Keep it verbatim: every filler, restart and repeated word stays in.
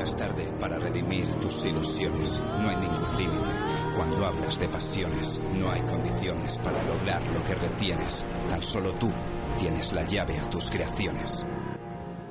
es tarde para redimir tus ilusiones. No hay ningún límite. Cuando hablas de pasiones, no hay condiciones para lograr lo que retienes. Tan solo tú tienes la llave a tus creaciones.